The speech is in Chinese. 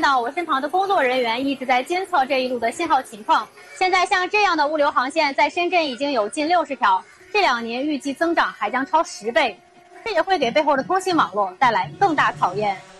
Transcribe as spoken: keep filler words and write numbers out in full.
到我身旁的工作人员一直在监测这一路的信号情况。现在像这样的物流航线在深圳已经有近六十条，这两年预计增长还将超十倍，这也会给背后的通信网络带来更大考验。